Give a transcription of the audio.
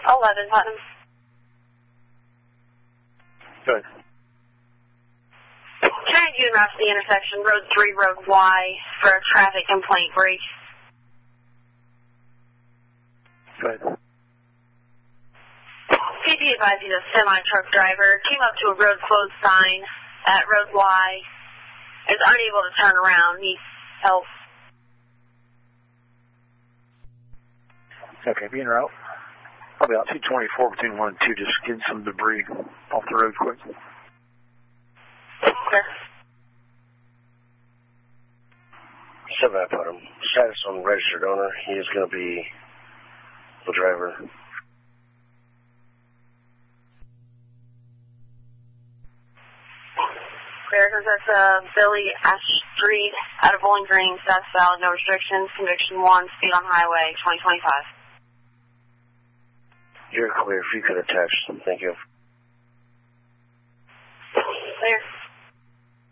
11, Putnam. Good. Trying to do route to the intersection, Road 3, Road Y, for a traffic complaint break. Good. PD advises a semi-truck driver came up to a road closed sign at Road Y, is unable to turn around, needs help. Okay, be en route. Probably out 224 between 1 and 2, just getting some debris off the road quick. Okay. 7, I put him. Status on registered owner. He is going to be the driver. Clear, that's Billy Street out of Bowling Green, South Valley, no restrictions, conviction 1, speed on highway, 2025. You're clear. If you could attach. Thank you. Clear.